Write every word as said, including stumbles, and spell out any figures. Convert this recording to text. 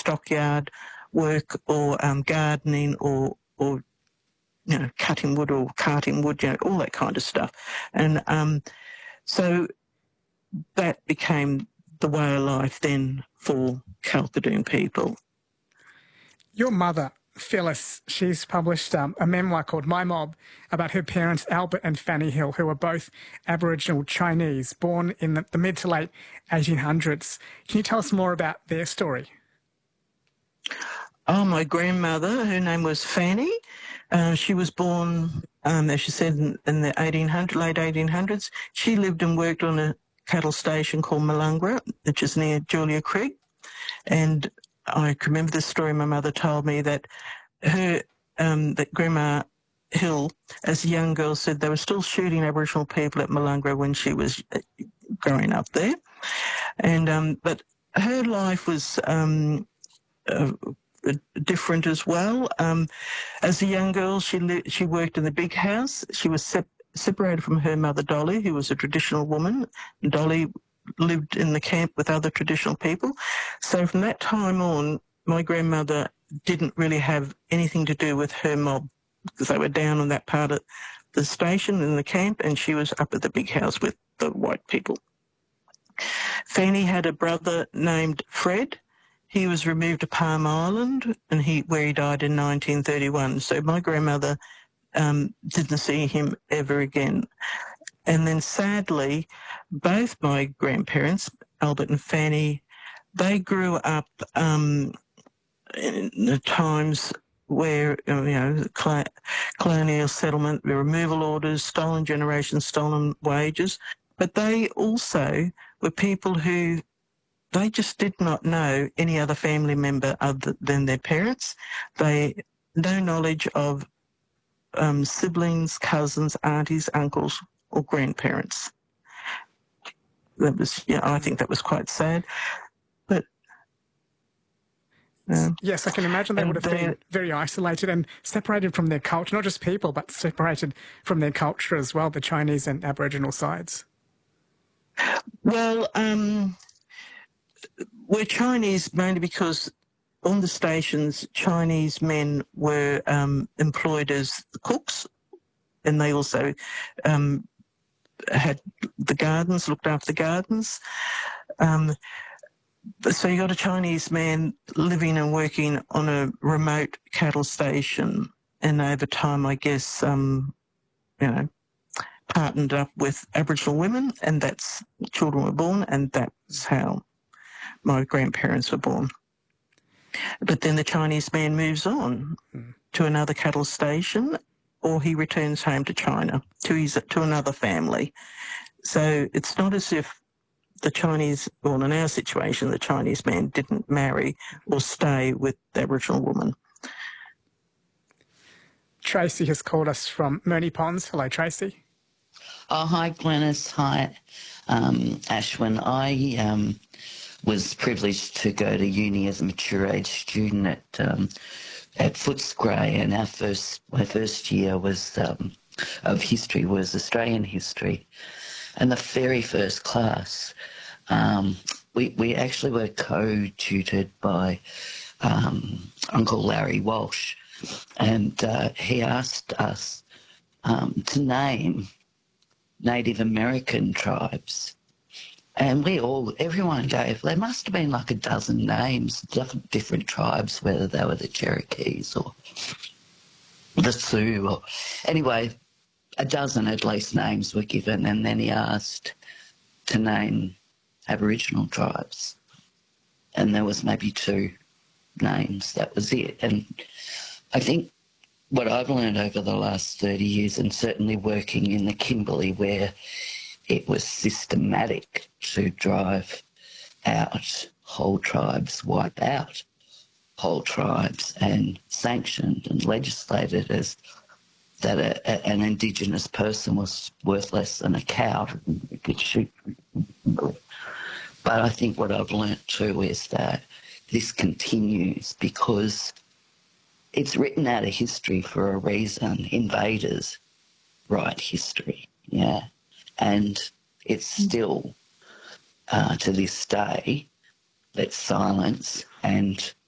stockyard work or um, gardening or, or, you know, cutting wood or carting wood, you know, all that kind of stuff. And um, so that became the way of life then for Kalkadoon people. Your mother, Phyllis, she's published um, a memoir called My Mob about her parents, Albert and Fanny Hill, who were both Aboriginal Chinese, born in the, the mid to late eighteen hundreds. Can you tell us more about their story? Oh, my grandmother, her name was Fanny. Uh, she was born, um, as she said, in, in the eighteen hundreds, late eighteen hundreds. She lived and worked on a cattle station called Malungra, which is near Julia Creek. And I can remember the story my mother told me that her, um, that Grandma Hill, as a young girl, said they were still shooting Aboriginal people at Malungra when she was growing up there. And, um, but her life was, um, uh, different as well. Um, as a young girl, she li- she worked in the big house. She was sep- separated from her mother, Dolly, who was a traditional woman. Dolly lived in the camp with other traditional people. So from that time on, my grandmother didn't really have anything to do with her mob because they were down on that part of the station in the camp, and she was up at the big house with the white people. Fanny had a brother named Fred. He was removed to Palm Island, and he where he died in nineteen thirty-one. So my grandmother um, didn't see him ever again. And then sadly, both my grandparents, Albert and Fanny, they grew up um, in the times where, you know, cl- colonial settlement, the removal orders, stolen generations, stolen wages. But they also were people who they just did not know any other family member other than their parents. They no knowledge of um, siblings, cousins, aunties, uncles, or grandparents. That was, yeah, I think that was quite sad. But um, yes, I can imagine they would have been very isolated and separated from their culture, not just people, but separated from their culture as well, the Chinese and Aboriginal sides. Well, um, we're Chinese mainly because on the stations, Chinese men were um, employed as cooks, and they also um, had the gardens, looked after the gardens. Um, so you got a Chinese man living and working on a remote cattle station, and over time, I guess, um, you know, partnered up with Aboriginal women, and that's children were born, and that's how my grandparents were born. But then the Chinese man moves on mm. to another cattle station, or he returns home to China, to his to another family. So it's not as if the Chinese, well, in our situation, the Chinese man didn't marry or stay with the Aboriginal woman. Tracy has called us from Moonee Ponds. Hello, Tracy. Oh, hi, Glenys. Hi, um, Ashwin. I um, was privileged to go to uni as a mature age student at um, at Footscray, and our first my first year was um, of history was Australian history, and the very first class um, we we actually were co-tutored by um, Uncle Larry Walsh, and uh, he asked us um, to name Native American tribes. And we all, everyone gave, there must have been like a dozen names, different tribes, whether they were the Cherokees or the Sioux. Or, anyway, a dozen at least names were given, and then he asked to name Aboriginal tribes. And there was maybe two names, that was it. And I think what I've learned over the last thirty years, and certainly working in the Kimberley, where it was systematic to drive out whole tribes, wipe out whole tribes, and sanctioned and legislated as that a, a, an Indigenous person was worth less than a cow. You could shoot. But I think what I've learnt too is that this continues because it's written out of history for a reason. Invaders write history, yeah. And it's still, uh, to this day, let's silence and